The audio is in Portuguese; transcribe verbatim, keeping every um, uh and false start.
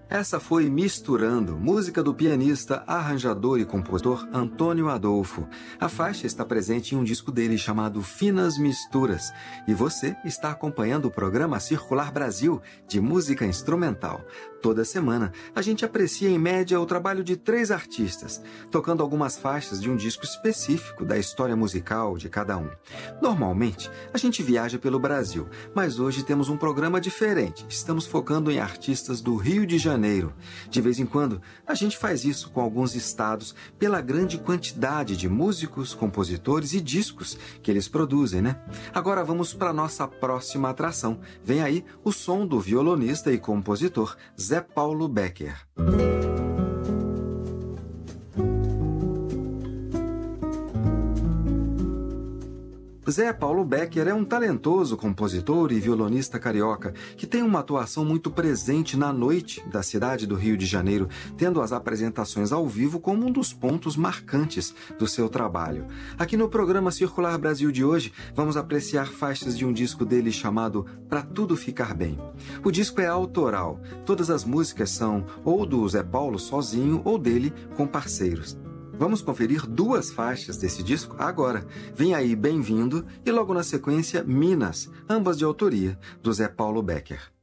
Essa foi Misturando, música do pianista, arranjador e compositor Antônio Adolfo. A faixa está presente em um disco dele chamado Finas Misturas. E você está acompanhando o programa Circular Brasil, de música instrumental. Toda semana, a gente aprecia em média o trabalho de três artistas, tocando algumas faixas de um disco específico da história musical de cada um. Normalmente, a gente viaja pelo Brasil, mas hoje temos um programa diferente. Estamos focando em artistas do Rio de Janeiro. De vez em quando, a gente faz isso com alguns estados pela grande quantidade de músicos, compositores e discos que eles produzem, né? Agora vamos para nossa próxima atração. Vem aí o som do violonista e compositor Zé Paulo Becker. Zé Paulo Becker é um talentoso compositor e violonista carioca que tem uma atuação muito presente na noite da cidade do Rio de Janeiro, tendo as apresentações ao vivo como um dos pontos marcantes do seu trabalho. Aqui no programa Circular Brasil de hoje, vamos apreciar faixas de um disco dele chamado Pra Tudo Ficar Bem. O disco é autoral, todas as músicas são ou do Zé Paulo sozinho ou dele com parceiros. Vamos conferir duas faixas desse disco agora. Vem aí Bem-vindo e logo na sequência Minas, ambas de autoria do Zé Paulo Becker.